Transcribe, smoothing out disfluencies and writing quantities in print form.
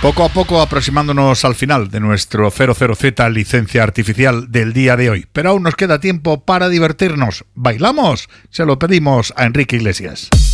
Poco a poco aproximándonos al final de nuestro 00Z licencia artificial del día de hoy, pero aún nos queda tiempo para divertirnos. ¿Bailamos? Se lo pedimos a Enrique Iglesias.